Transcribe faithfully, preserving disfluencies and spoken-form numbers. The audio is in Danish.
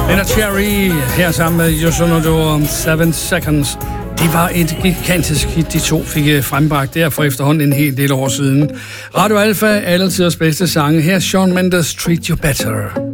Ben Cherry her sammen med Yoshinodo om Seven Seconds. Det var et gigantisk hit, de to fik frembragt der for efterhånden en hel del år siden. Radio Alpha, alle tiders bedste sange. Her er Shawn Mendes, Treat You Better.